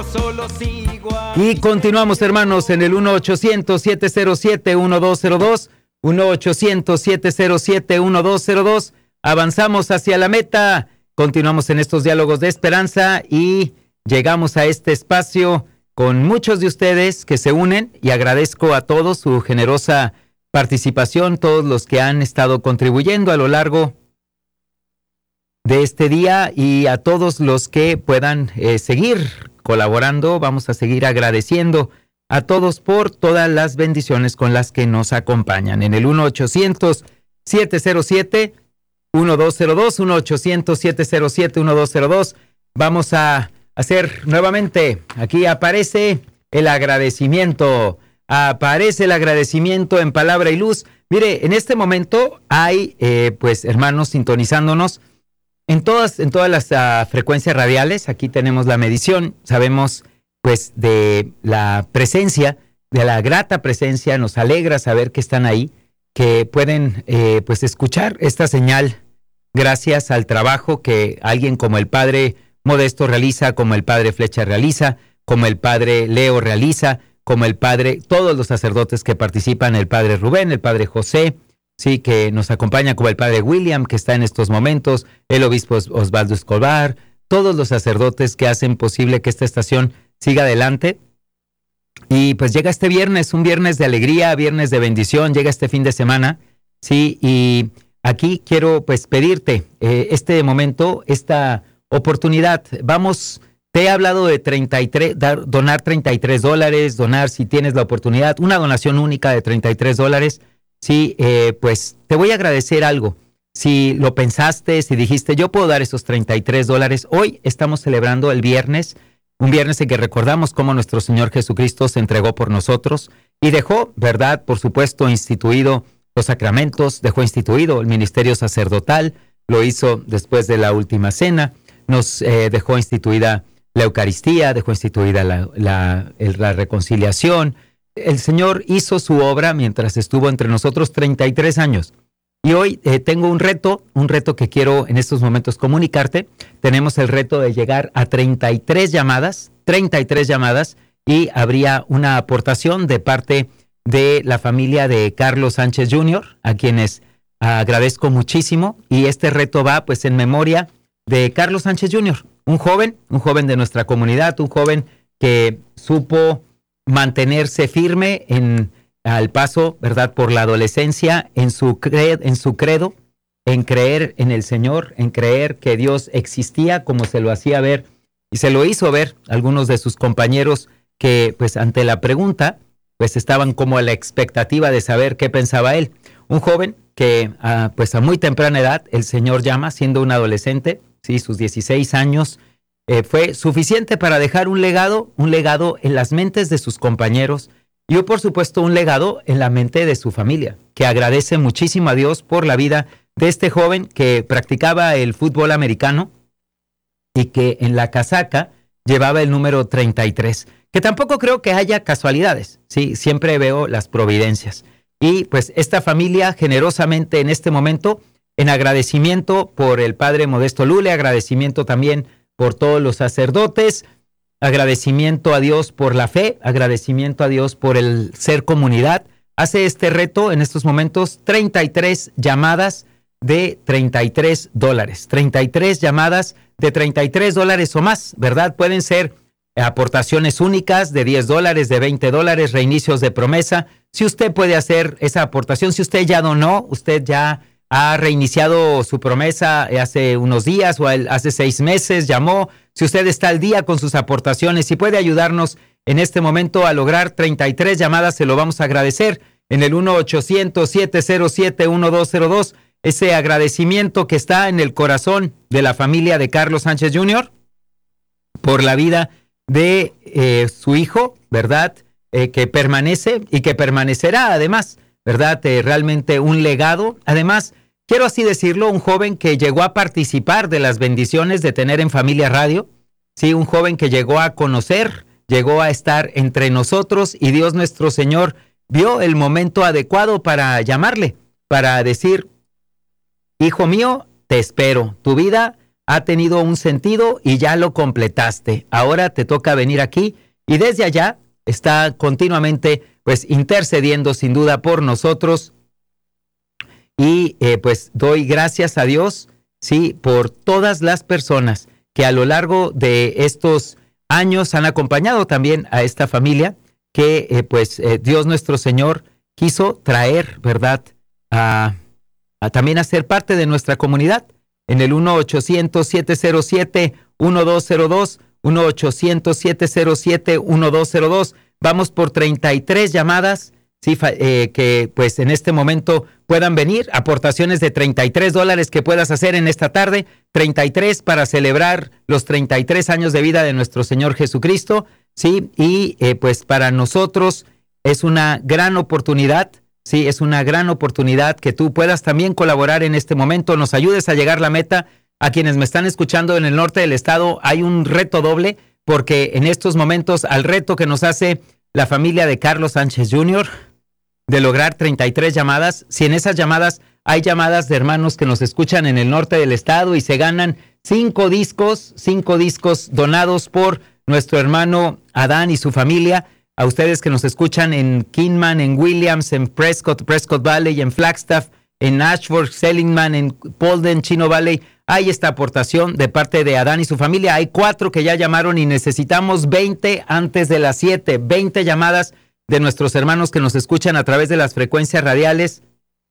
Y continuamos, hermanos, en el 1-800-707-1202, 1-800-707-1202. Avanzamos hacia la meta, continuamos en estos diálogos de esperanza y llegamos a este espacio con muchos de ustedes que se unen, y agradezco a todos su generosa participación, todos los que han estado contribuyendo a lo largo de este día, y a todos los que puedan seguir colaborando. Vamos a seguir agradeciendo a todos por todas las bendiciones con las que nos acompañan. En el 1-800-707-1202, 1-800-707-1202, vamos a hacer nuevamente, aquí aparece el agradecimiento, en palabra y luz. Mire, en este momento hay pues hermanos sintonizándonos en todas las frecuencias radiales. Aquí tenemos la medición, sabemos pues de la presencia, de la grata presencia. Nos alegra saber que están ahí, que pueden pues escuchar esta señal gracias al trabajo que alguien como el Padre Modesto realiza, como el Padre Flecha realiza, como el Padre Leo realiza, como el Padre, todos los sacerdotes que participan, el Padre Rubén, el Padre José, sí, que nos acompaña, como el Padre William, que está en estos momentos, el Obispo Osvaldo Escobar, todos los sacerdotes que hacen posible que esta estación siga adelante. Y pues llega este viernes, un viernes de alegría, viernes de bendición, llega este fin de semana, sí, y aquí quiero pues pedirte este momento, esta oportunidad. Te he hablado de donar $33, donar, si tienes la oportunidad, una donación única de $33. Sí, pues te voy a agradecer algo. Si lo pensaste, si dijiste, yo puedo dar esos $33, hoy estamos celebrando el viernes, un viernes en que recordamos cómo nuestro Señor Jesucristo se entregó por nosotros y dejó, ¿verdad? Por supuesto, instituido los sacramentos, dejó instituido el ministerio sacerdotal, lo hizo después de la última cena, nos dejó instituida la Eucaristía, dejó instituida la reconciliación. El Señor hizo su obra mientras estuvo entre nosotros 33 años. Y hoy tengo un reto que quiero en estos momentos comunicarte. Tenemos el reto de llegar a 33 llamadas, y habría una aportación de parte de la familia de Carlos Sánchez Jr., a quienes agradezco muchísimo. Y este reto va pues en memoria de Carlos Sánchez Jr., un joven de nuestra comunidad, un joven que supo mantenerse firme al paso, ¿verdad?, por la adolescencia, en su credo, en creer en el Señor, en creer que Dios existía, como se lo hacía ver y se lo hizo ver algunos de sus compañeros que, pues, ante la pregunta, pues, estaban como a la expectativa de saber qué pensaba él. Un joven que, pues, a muy temprana edad, el Señor llama, siendo un adolescente, sí, sus 16 años, fue suficiente para dejar un legado en las mentes de sus compañeros y, por supuesto, un legado en la mente de su familia, que agradece muchísimo a Dios por la vida de este joven que practicaba el fútbol americano y que en la casaca llevaba el número 33, que tampoco creo que haya casualidades, sí, siempre veo las providencias. Y pues esta familia generosamente en este momento, en agradecimiento por el Padre Modesto Lule, agradecimiento también por todos los sacerdotes, agradecimiento a Dios por la fe, agradecimiento a Dios por el ser comunidad, hace este reto en estos momentos, 33 llamadas de $33, 33 llamadas de $33 o más, ¿verdad? Pueden ser aportaciones únicas de $10, de $20, reinicios de promesa. Si usted puede hacer esa aportación, si usted ya donó, usted ya ha reiniciado su promesa hace unos días o hace 6 meses, llamó. Si usted está al día con sus aportaciones y puede ayudarnos en este momento a lograr 33 llamadas, se lo vamos a agradecer en el 1-800-707-1202. Ese agradecimiento que está en el corazón de la familia de Carlos Sánchez Jr. por la vida de su hijo, ¿verdad? Que permanece y que permanecerá además, ¿verdad? Realmente un legado. Además, quiero así decirlo, un joven que llegó a participar de las bendiciones de tener en Familia Radio. Sí, un joven que llegó a conocer, llegó a estar entre nosotros y Dios nuestro Señor vio el momento adecuado para llamarle, para decir: hijo mío, te espero. Tu vida ha tenido un sentido y ya lo completaste. Ahora te toca venir aquí y desde allá está continuamente pues intercediendo sin duda por nosotros. Y pues doy gracias a Dios, sí, por todas las personas que a lo largo de estos años han acompañado también a esta familia, que Dios nuestro Señor quiso traer, ¿verdad?, también a ser parte de nuestra comunidad. En el 1-800-707-1202, 1-800-707-1202, vamos por 33 llamadas, sí, que pues en este momento puedan venir, aportaciones de $33 que puedas hacer en esta tarde, 33 para celebrar los 33 años de vida de nuestro Señor Jesucristo, sí, y pues para nosotros es una gran oportunidad, sí, es una gran oportunidad que tú puedas también colaborar en este momento, nos ayudes a llegar a la meta. A quienes me están escuchando en el norte del estado, hay un reto doble, porque en estos momentos al reto que nos hace la familia de Carlos Sánchez Jr., de lograr 33 llamadas, si en esas llamadas hay llamadas de hermanos que nos escuchan en el norte del estado y se ganan 5 discos donados por nuestro hermano Adán y su familia, a ustedes que nos escuchan en Kingman, en Williams, en Prescott Valley, en Flagstaff, en Ashford, Seligman, en Polden, Chino Valley, hay esta aportación de parte de Adán y su familia. Hay 4 que ya llamaron y necesitamos 20 antes de las 7, 20 llamadas de nuestros hermanos que nos escuchan a través de las frecuencias radiales.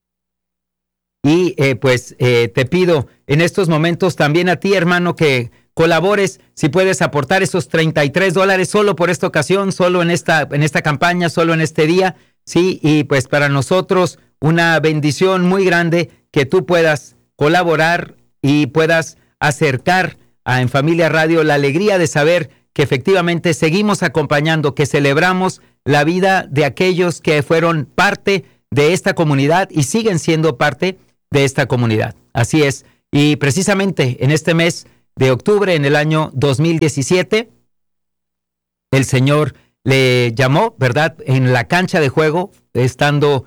Y te pido en estos momentos también a ti, hermano, que colabores, si puedes aportar esos $33 solo por esta ocasión, solo en esta campaña, solo en este día, sí, y pues para nosotros una bendición muy grande que tú puedas colaborar y puedas acercar a En Familia Radio la alegría de saber que efectivamente seguimos acompañando, que celebramos la vida de aquellos que fueron parte de esta comunidad y siguen siendo parte de esta comunidad. Así es, y precisamente en este mes de octubre, en el año 2017, el Señor le llamó, ¿verdad?, en la cancha de juego, estando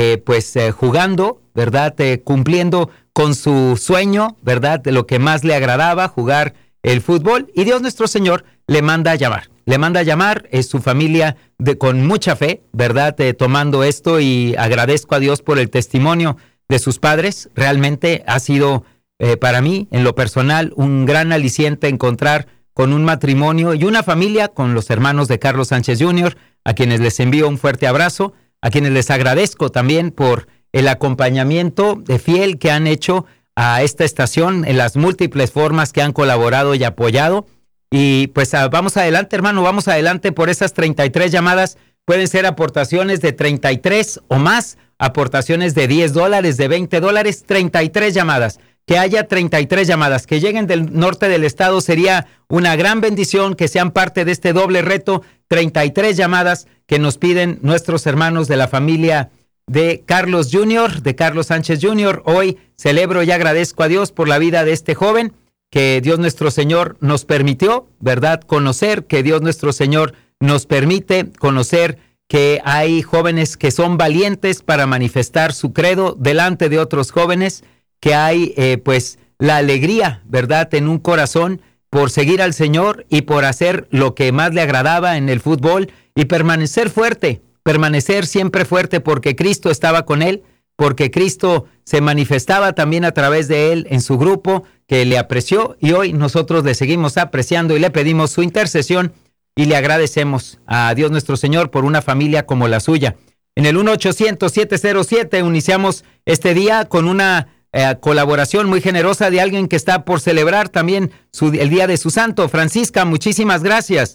jugando, ¿verdad?, cumpliendo con su sueño, ¿verdad?, de lo que más le agradaba, jugar el fútbol, y Dios nuestro Señor le manda a llamar, su familia con mucha fe, ¿verdad?, tomando esto, y agradezco a Dios por el testimonio de sus padres. Realmente ha sido para mí, en lo personal, un gran aliciente encontrar con un matrimonio y una familia, con los hermanos de Carlos Sánchez Jr., a quienes les envío un fuerte abrazo, a quienes les agradezco también por el acompañamiento de fiel que han hecho a esta estación en las múltiples formas que han colaborado y apoyado. Y pues vamos adelante, hermano, vamos adelante por esas 33 llamadas. Pueden ser aportaciones de 33 o más, aportaciones de $10, de $20, 33 llamadas. Que haya 33 llamadas, que lleguen del norte del estado sería una gran bendición, que sean parte de este doble reto, 33 llamadas que nos piden nuestros hermanos de la familia de Carlos Jr., de Carlos Sánchez Jr. Hoy celebro y agradezco a Dios por la vida de este joven, que Dios nuestro Señor nos permitió, ¿verdad?, conocer, que Dios nuestro Señor nos permite conocer que hay jóvenes que son valientes para manifestar su credo delante de otros jóvenes, que hay la alegría, ¿verdad?, en un corazón por seguir al Señor y por hacer lo que más le agradaba en el fútbol y permanecer fuerte, permanecer siempre fuerte, porque Cristo estaba con él, porque Cristo se manifestaba también a través de él en su grupo, que le apreció, y hoy nosotros le seguimos apreciando y le pedimos su intercesión y le agradecemos a Dios nuestro Señor por una familia como la suya. En el 1-800-707 iniciamos este día con una colaboración muy generosa de alguien que está por celebrar también el día de su santo. Francisca, muchísimas gracias.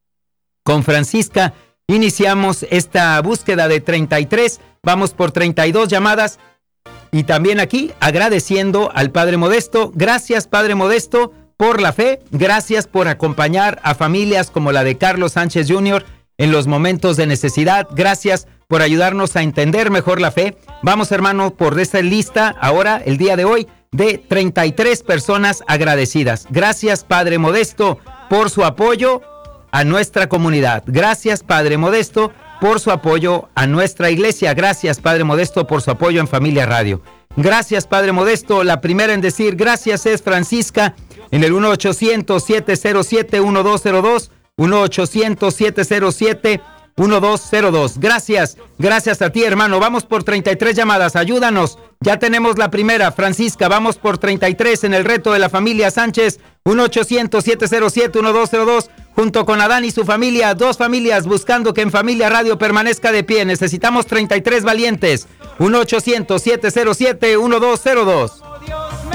Con Francisca iniciamos esta búsqueda de 33, vamos por 32 llamadas, y también aquí agradeciendo al Padre Modesto. Gracias, Padre Modesto, por la fe, gracias por acompañar a familias como la de Carlos Sánchez Jr. en los momentos de necesidad, gracias por ayudarnos a entender mejor la fe. Vamos, hermano, por esta lista ahora, el día de hoy, de 33 personas agradecidas. Gracias, Padre Modesto, por su apoyo a nuestra comunidad. Gracias, Padre Modesto, por su apoyo a nuestra iglesia. Gracias, Padre Modesto, por su apoyo en Familia Radio. Gracias, Padre Modesto. La primera en decir gracias es Francisca. en el 1-800-707-1202, 1-800-707-1202. Gracias a ti, hermano. Vamos por 33 llamadas, ayúdanos. Ya tenemos la primera, Francisca, vamos por 33 en el reto de la familia Sánchez, 1-800-707-1202, junto con Adán y su familia, 2 familias buscando que En Familia Radio permanezca de pie. Necesitamos 33 valientes, 1-800-707-1202.